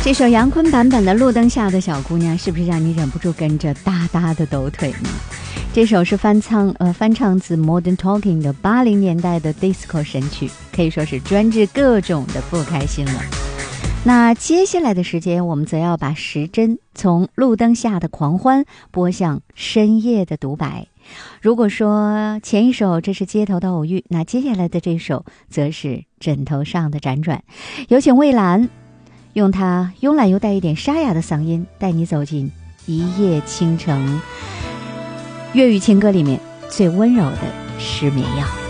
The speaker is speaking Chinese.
这首杨坤版本的《路灯下的小姑娘》是不是让你忍不住跟着大大的抖腿呢？这首是翻唱自 Modern Talking 的80年代的 disco 神曲，可以说是专治各种的不开心了。那接下来的时间，我们则要把时针从路灯下的狂欢拨向深夜的独白。如果说前一首这是街头的偶遇，那接下来的这首则是枕头上的辗转。有请蔚蓝用她慵懒又带一点沙哑的嗓音，带你走进一夜倾城，粤语情歌里面最温柔的失眠药。